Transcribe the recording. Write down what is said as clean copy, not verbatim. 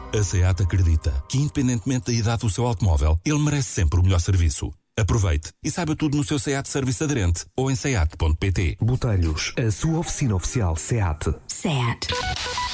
A SEAT acredita que, independentemente da idade do seu automóvel, ele merece sempre o melhor serviço. Aproveite e saiba tudo no seu SEAT Service aderente ou em seat.pt. Botelhos, a sua oficina oficial SEAT. SEAT.